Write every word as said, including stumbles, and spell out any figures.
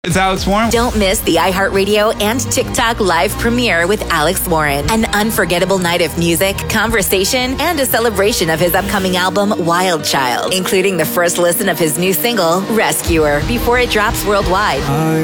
It's Alex Warren. Don't miss the iHeartRadio and TikTok live premiere with Alex Warren. An unforgettable night of music, conversation, and a celebration of his upcoming album, Wild Child, including the first listen of his new single, Rescuer, before it drops worldwide.